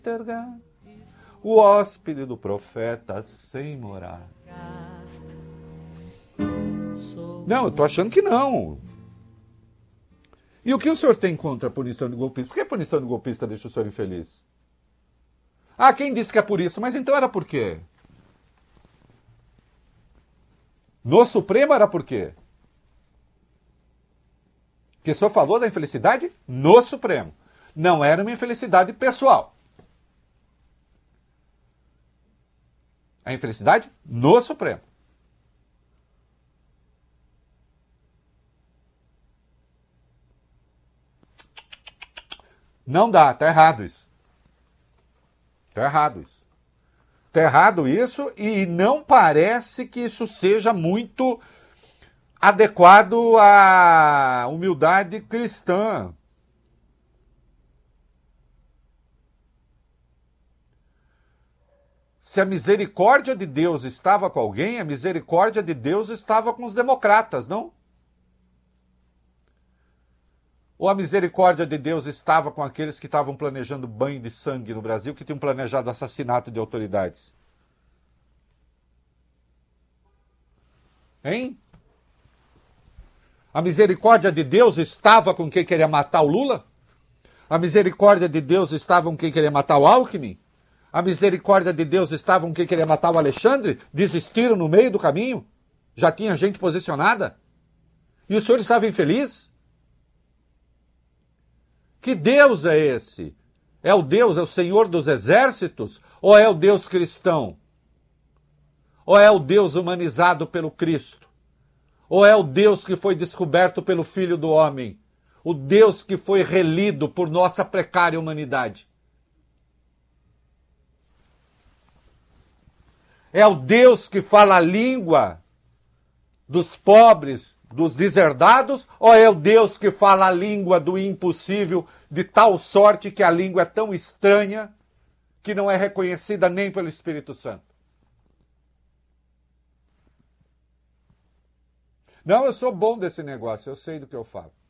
o hóspede do profeta sem morar. Não, eu tô achando que não. E o que o senhor tem contra a punição de golpista? Por que a punição de golpista deixa o senhor infeliz? Ah, quem disse que é por isso? Mas então era por quê? No Supremo era por quê? Porque o senhor falou da infelicidade no Supremo. Não era uma infelicidade pessoal. A infelicidade no Supremo. Não dá, tá errado isso. Tá errado isso. Tá errado isso e não parece que isso seja muito adequado à humildade cristã. Se a misericórdia de Deus estava com alguém, a misericórdia de Deus estava com os democratas, não? Ou a misericórdia de Deus estava com aqueles que estavam planejando banho de sangue no Brasil, que tinham planejado assassinato de autoridades? Hein? A misericórdia de Deus estava com quem queria matar o Lula? A misericórdia de Deus estava com quem queria matar o Alckmin? A misericórdia de Deus estava com quem queria matar o Alexandre? Desistiram no meio do caminho? Já tinha gente posicionada? E o senhor estava infeliz? Que Deus é esse? É o Deus, é o Senhor dos exércitos? Ou é o Deus cristão? Ou é o Deus humanizado pelo Cristo? Ou é o Deus que foi descoberto pelo Filho do Homem? O Deus que foi relido por nossa precária humanidade? É o Deus que fala a língua dos pobres, dos deserdados, ou é o Deus que fala a língua do impossível, de tal sorte que a língua é tão estranha que não é reconhecida nem pelo Espírito Santo? Não, eu sou bom desse negócio, eu sei do que eu falo.